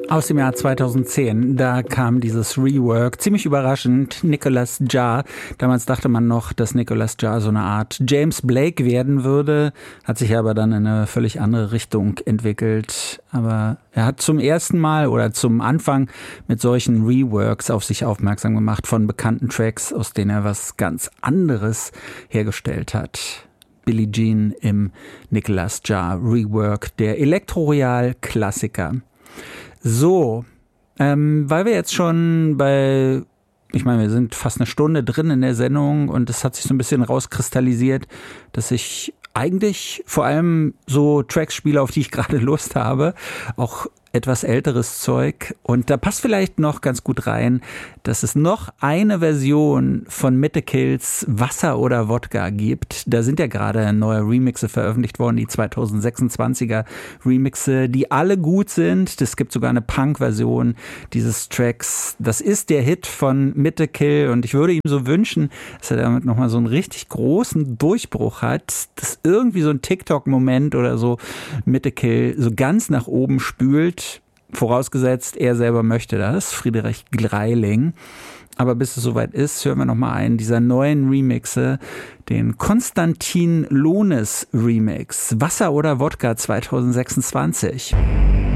Aus dem Jahr 2010, da kam dieses Rework, ziemlich überraschend, Nicolas Jaar. Damals dachte man noch, dass Nicolas Jaar so eine Art James Blake werden würde, hat sich aber dann in eine völlig andere Richtung entwickelt. Aber er hat zum ersten Mal oder zum Anfang mit solchen Reworks auf sich aufmerksam gemacht von bekannten Tracks, aus denen er was ganz anderes hergestellt hat. Billie Jean im Nicolas Jaar Rework, der Elektro-Royal-Klassiker. So, weil wir jetzt schon wir sind fast eine Stunde drin in der Sendung und es hat sich so ein bisschen rauskristallisiert, dass ich eigentlich vor allem so Tracks spiele, auf die ich gerade Lust habe, auch etwas älteres Zeug. Und da passt vielleicht noch ganz gut rein, dass es noch eine Version von Mythicals Wasser oder Wodka gibt. Da sind ja gerade neue Remixe veröffentlicht worden, die 2026er Remixe, die alle gut sind. Es gibt sogar eine Punk-Version dieses Tracks. Das ist der Hit von Mythical und ich würde ihm so wünschen, dass er damit nochmal so einen richtig großen Durchbruch hat, dass irgendwie so ein TikTok-Moment oder so Mythical so ganz nach oben spült. Vorausgesetzt, er selber möchte das, Friedrich Greiling. Aber bis es soweit ist, hören wir nochmal einen dieser neuen Remixe, den Konstantin Lohnes Remix, Wasser oder Wodka 2026.